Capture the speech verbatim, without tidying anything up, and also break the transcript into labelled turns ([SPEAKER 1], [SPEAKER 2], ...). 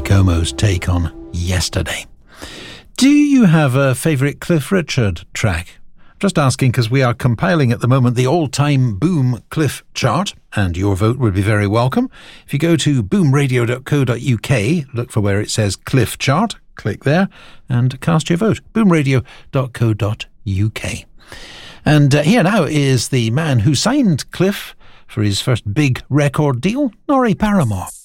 [SPEAKER 1] Como's take on Yesterday. Do you have a favourite Cliff Richard track? Just asking because we are compiling at the moment the all-time Boom Cliff chart, and your vote would be very welcome. If you go to boom radio dot co dot uk, look for where it says Cliff chart, click there and cast your vote. boom radio dot co dot uk. And uh, here now is the man who signed Cliff for his first big record deal, Norrie Paramore.